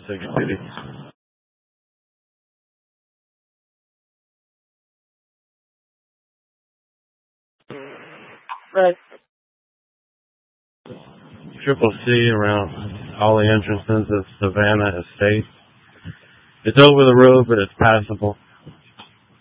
Six City. Right. Triple C around all the entrances of Savannah Estate. It's over the road, but it's passable.